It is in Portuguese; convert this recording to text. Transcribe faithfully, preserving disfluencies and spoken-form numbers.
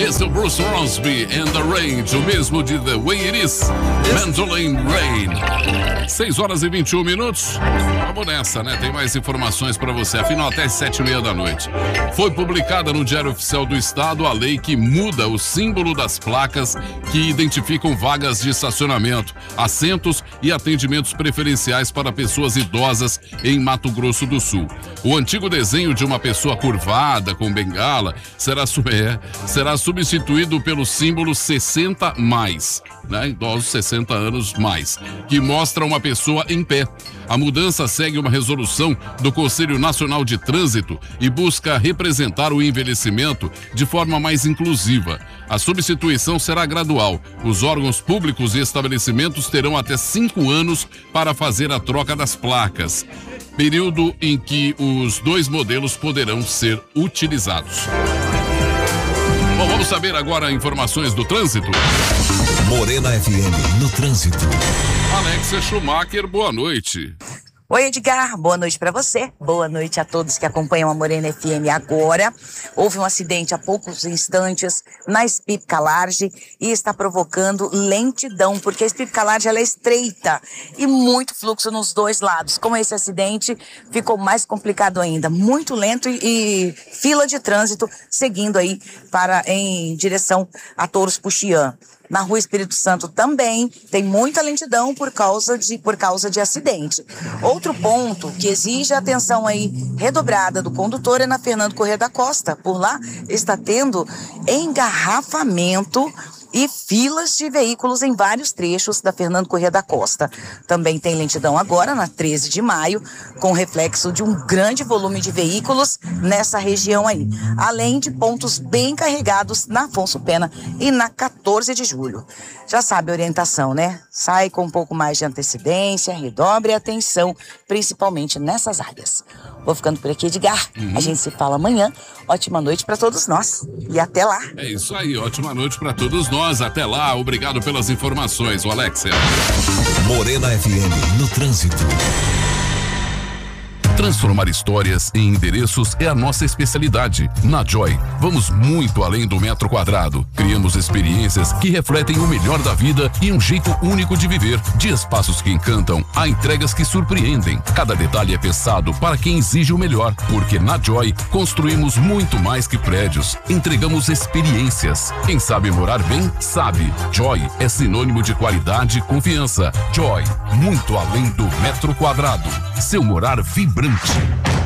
Esse é o Bruce Crosby and the Range, o mesmo de The Way It Is, Mandolin Rain. seis horas e vinte e um minutos. Vamos nessa, né? Tem mais informações para você. Afinal, até sete e meia da noite. Foi publicada no Diário Oficial do Estado a lei que muda o símbolo das placas que identificam vagas de estacionamento, assentos e atendimentos preferenciais para pessoas idosas em Mato Grosso do Sul. O antigo desenho de uma pessoa curvada com bengala será, é, será substituído pelo símbolo sessenta mais, né? Idosos sessenta anos mais, que mostra uma pessoa em pé. A mudança segue uma resolução do Conselho Nacional de Trânsito e busca representar o envelhecimento de forma mais inclusiva. A substituição será gradual. Os órgãos públicos e estabelecimentos terão até cinco anos para fazer a troca das placas, período em que os dois modelos poderão ser utilizados. Bom, vamos saber agora informações do trânsito. Morena F M no trânsito. Alexia Schumacher, boa noite. Oi, Edgar, boa noite para você, boa noite a todos que acompanham a Morena F M agora. Houve um acidente há poucos instantes na Espípica Large e está provocando lentidão, porque a Espípica Large ela é estreita e muito fluxo nos dois lados. Com esse acidente, ficou mais complicado ainda, muito lento e, e fila de trânsito seguindo aí para, em direção a Touros Puxiã. Na Rua Espírito Santo também tem muita lentidão por causa de, por causa de acidente. Outro ponto que exige atenção aí redobrada do condutor é na Fernando Corrêa da Costa. Por lá está tendo engarrafamento e filas de veículos em vários trechos da Fernando Corrêa da Costa. Também tem lentidão agora na treze de maio, com reflexo de um grande volume de veículos nessa região aí. Além de pontos bem carregados na Afonso Pena e na quatorze de julho. Já sabe a orientação, né? Sai com um pouco mais de antecedência, redobre a atenção, principalmente nessas áreas. Vou ficando por aqui, Edgar. Uhum. A gente se fala amanhã. Ótima noite para todos nós. E até lá. É isso aí, ótima noite para todos nós. Até lá, obrigado pelas informações, o Alexia. Morena F M no trânsito. Transformar histórias em endereços é a nossa especialidade. Na Joy, vamos muito além do metro quadrado. Criamos experiências que refletem o melhor da vida e um jeito único de viver. De espaços que encantam a entregas que surpreendem. Cada detalhe é pensado para quem exige o melhor, porque na Joy construímos muito mais que prédios. Entregamos experiências. Quem sabe morar bem, sabe. Joy é sinônimo de qualidade e confiança. Joy, muito além do metro quadrado. Seu morar vibrante.